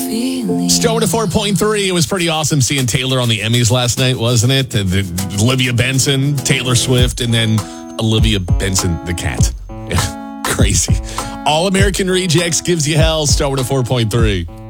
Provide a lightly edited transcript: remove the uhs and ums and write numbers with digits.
Stone at 4.3. It was pretty awesome seeing Taylor on the Emmys last night, wasn't it? Olivia Benson, Taylor Swift, and then Olivia Benson, the cat. Yeah, crazy. All American Rejects gives you hell. Stone at 4.3.